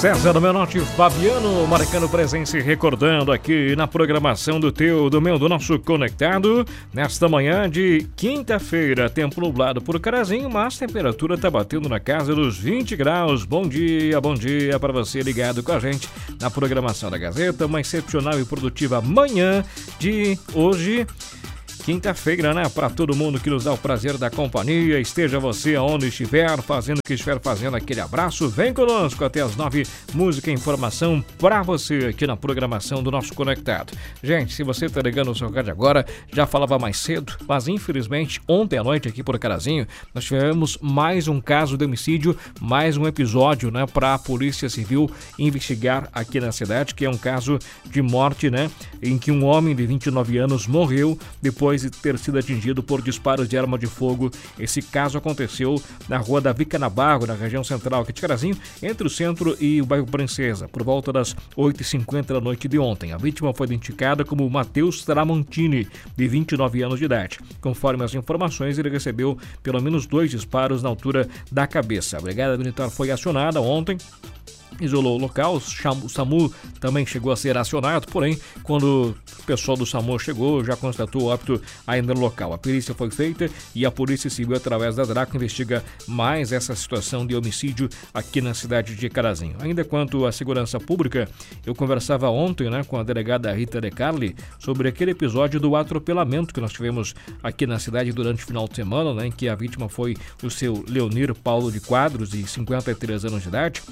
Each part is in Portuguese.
César Menotti, Fabiano, marcando presença e recordando aqui na programação do nosso Conectado, nesta manhã de quinta-feira, tempo nublado por Carazinho, mas a temperatura está batendo na casa dos 20 graus. Bom dia para você ligado com a gente na programação da Gazeta, uma excepcional e produtiva manhã de hoje, quinta-feira, né? Para todo mundo que nos dá o prazer da companhia, esteja você aonde estiver, fazendo o que estiver fazendo, aquele abraço, vem conosco até as 9, música e informação para você aqui na programação do nosso Conectado. Gente, se você está ligando o seu rádio agora, já falava mais cedo, mas infelizmente ontem à noite aqui por Carazinho, nós tivemos mais um caso de homicídio, mais um episódio, né? Para a Polícia Civil investigar aqui na cidade, que é um caso de morte, né? Em que um homem de 29 anos morreu depois de ter sido atingido por disparos de arma de fogo. Esse caso aconteceu na rua da Vica Nabarro, na região central aqui de Carazinho, entre o centro e o bairro Princesa, por volta das 8h50 da noite de ontem. A vítima foi identificada como Matheus Tramontini, de 29 anos de idade. Conforme as informações, ele recebeu pelo menos 2 disparos na altura da cabeça. A Brigada Militar foi acionada ontem, isolou o local, o SAMU também chegou a ser acionado, porém, quando o pessoal do SAMU chegou, já constatou o óbito ainda no local. A perícia foi feita e a Polícia Civil, através da DRACO, investiga mais essa situação de homicídio aqui na cidade de Carazinho. Ainda quanto à segurança pública, eu conversava ontem, né, com a delegada Rita De Carli sobre aquele episódio do atropelamento que nós tivemos aqui na cidade durante o final de semana, né, em que a vítima foi o seu Leonir Paulo de Quadros, de 53 anos de idade,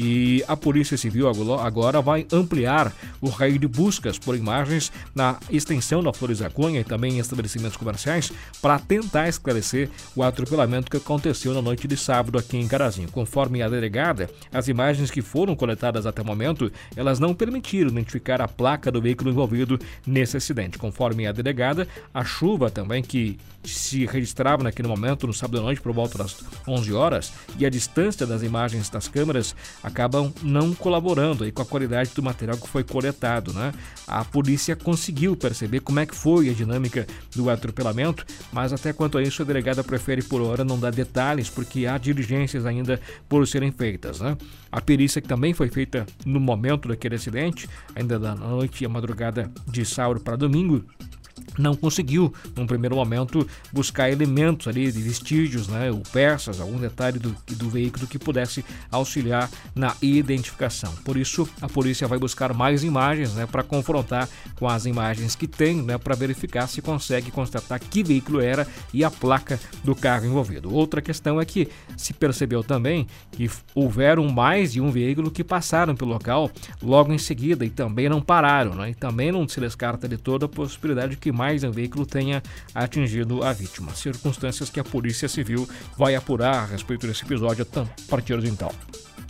e a Polícia Civil agora vai ampliar o raio de buscas por imagens na extensão da Flores da Cunha e também em estabelecimentos comerciais para tentar esclarecer o atropelamento que aconteceu na noite de sábado aqui em Carazinho. Conforme a delegada, as imagens que foram coletadas até o momento, elas não permitiram identificar a placa do veículo envolvido nesse acidente. Conforme a delegada, a chuva também que se registrava naquele momento, no sábado à noite, por volta das 11 horas, e a distância das imagens das câmeras acabam não colaborando aí com a qualidade do material que foi coletado, né? A polícia conseguiu perceber como é que foi a dinâmica do atropelamento, mas até quanto a isso a delegada prefere por hora não dar detalhes, porque há diligências ainda por serem feitas, né? A perícia que também foi feita no momento daquele acidente, ainda da noite e a madrugada de sábado para domingo, não conseguiu, num primeiro momento, buscar elementos ali de vestígios, né, ou peças, algum detalhe do veículo que pudesse auxiliar na identificação. Por isso, a polícia vai buscar mais imagens, né, para confrontar com as imagens que tem, né, para verificar se consegue constatar que veículo era e a placa do carro envolvido. Outra questão é que se percebeu também que houveram mais de um veículo que passaram pelo local logo em seguida e também não pararam, né, e também não se descarta de toda a possibilidade de que mais um veículo tenha atingido a vítima. Circunstâncias que a Polícia Civil vai apurar a respeito desse episódio a partir de então.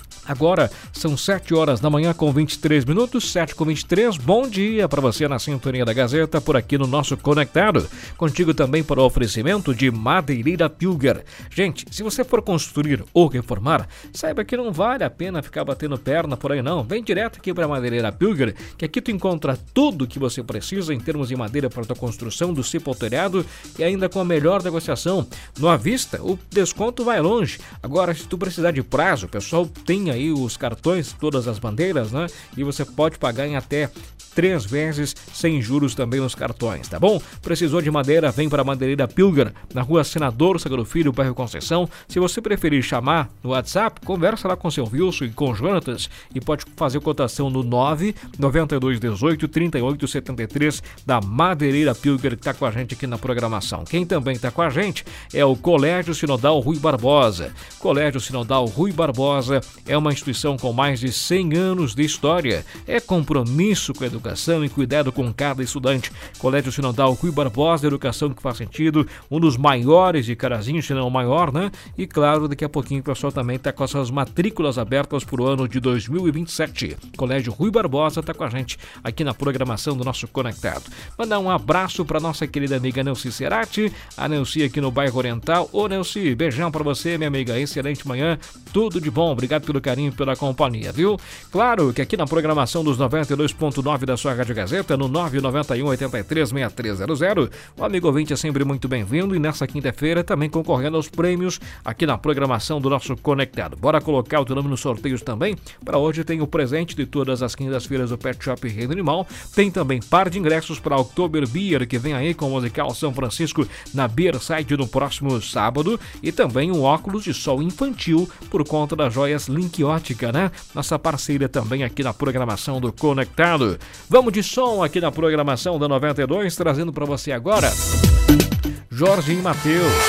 Agora são 7 horas da manhã com 23 minutos, 7h23. Bom dia para você na sintonia da Gazeta, por aqui no nosso Conectado. Contigo também para o oferecimento de Madeireira Pilger. Gente, se você for construir ou reformar, saiba que não vale a pena ficar batendo perna por aí não. Vem direto aqui para a Madeireira Pilger, que aqui tu encontra tudo que você precisa em termos de madeira para a tua construção, do cepo ao telhado e ainda com a melhor negociação. No à vista, o desconto vai longe. Agora, se tu precisar de prazo, o pessoal tem aí os cartões, todas as bandeiras, né? E você pode pagar em até 3 vezes sem juros também nos cartões, tá bom? Precisou de madeira? Vem para a Madeireira Pilger, na rua Senador Sagro Filho, bairro Conceição. Se você preferir chamar no WhatsApp, conversa lá com o seu Wilson e com o Jonatas e pode fazer cotação no 992183873 da Madeireira Pilger, que está com a gente aqui na programação. Quem também está com a gente é o Colégio Sinodal Rui Barbosa. Colégio Sinodal Rui Barbosa é uma instituição com mais de 100 anos de história. É compromisso com a educação e cuidado com cada estudante. Colégio Sinodal Rui Barbosa, educação que faz sentido, um dos maiores de Carazinho, se não o maior, né? E claro, daqui a pouquinho o pessoal também está com as suas matrículas abertas para o ano de 2027. Colégio Rui Barbosa está com a gente aqui na programação do nosso Conectado. Mandar um abraço para nossa querida amiga Nelci Cerati, a Nelci aqui no bairro Oriental. Ô Nelci, beijão para você, minha amiga, excelente manhã, tudo de bom, obrigado pelo carinho, pela companhia, viu? Claro que aqui na programação dos 92.9 da sua Rádio Gazeta, no 991-83-6300, o amigo ouvinte é sempre muito bem-vindo e nessa quinta-feira também concorrendo aos prêmios aqui na programação do nosso Conectado. Bora colocar o teu nome nos sorteios também. Para hoje tem o presente de todas as quintas-feiras do Pet Shop Reino Animal. Tem também par de ingressos para Oktober Beer, que vem aí com o musical São Francisco na Beerside no próximo sábado. E também um óculos de sol infantil por conta das joias Link Ótica, né? Nossa parceira também aqui na programação do Conectado. Vamos de som aqui na programação da 92, trazendo para você agora Jorge e Mateus.